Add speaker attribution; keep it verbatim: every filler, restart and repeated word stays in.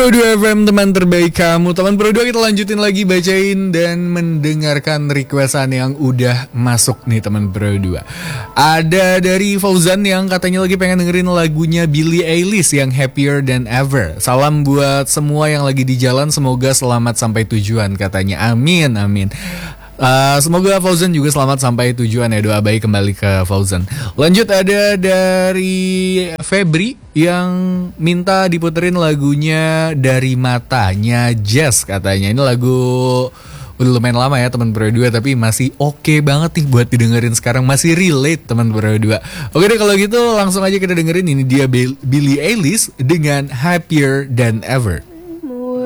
Speaker 1: Pro dua F M, teman terbaik kamu. Teman Pro dua, kita lanjutin lagi bacain dan mendengarkan requestan yang udah masuk nih teman Pro dua. Ada dari Fauzan yang katanya lagi pengen dengerin lagunya Billie Eilish yang Happier Than Ever. Salam buat semua yang lagi di jalan, semoga selamat sampai tujuan katanya. Amin, amin. Uh, semoga Fauzan juga selamat sampai tujuan ya, doa baik kembali ke Fauzan. Lanjut ada dari Febri yang minta diputerin lagunya Dari Matanya Jazz katanya. Ini lagu udah lumayan lama ya teman Pro dua, tapi masih oke okay banget nih buat didengerin sekarang, masih relate teman Pro dua. Oke deh kalau gitu langsung aja kita dengerin, ini dia Billie Eilish dengan Happier Than Ever.